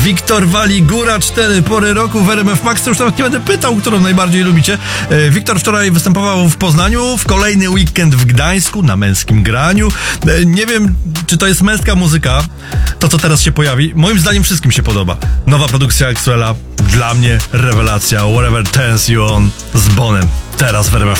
Wiktor wali góra 4 pory roku w RMF Max. Już nawet nie będę pytał, którą najbardziej lubicie. Wiktor wczoraj występował w Poznaniu, w kolejny weekend w Gdańsku, na męskim graniu. Nie wiem, czy to jest męska muzyka, to co teraz się pojawi. Moim zdaniem wszystkim się podoba. Nowa produkcja Axwella, dla mnie rewelacja. Whatever Turns You On z Bonem. Teraz w RMF